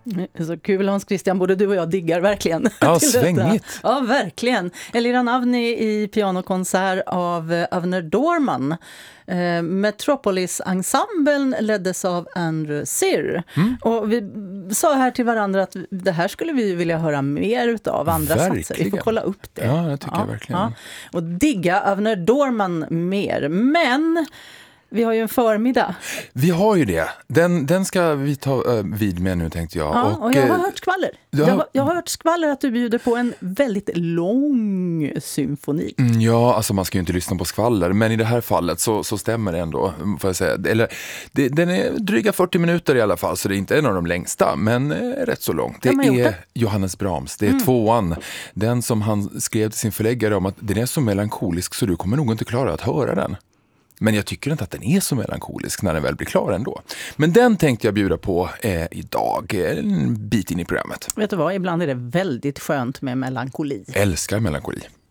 Så kul, Hans Christian, både du och jag diggar verkligen. Ja, svängigt. Ja, verkligen. Elira Navni i pianokonsert av Avner Dorman. Metropolis-ensemblen leddes av Andrew Sir. Och vi sa här till varandra att det här skulle vi vilja höra mer utav andra satser. Vi får kolla upp det. Ja, det tycker jag verkligen. Ja. Och digga Avner Dorman mer. Men vi har ju en förmiddag. Vi har ju det. Den ska vi ta vid med nu, tänkte jag. Ja, och jag har hört skvaller. Jag har hört skvaller att du bjuder på en väldigt lång symfoni. Ja, alltså man ska ju inte lyssna på skvaller. Men i det här fallet så stämmer det ändå, får jag säga. Eller, den är dryga 40 minuter i alla fall, så det är inte en av de längsta, men rätt så lång. Det är Johannes Brahms. Det är tvåan. Den som han skrev till sin förläggare om att den är så melankolisk så du kommer nog inte klara att höra den. Men jag tycker inte att den är så melankolisk när den väl blir klar ändå. Men den tänkte jag bjuda på idag, en bit in i programmet. Vet du vad, ibland är det väldigt skönt med melankoli. Älskar melankoli.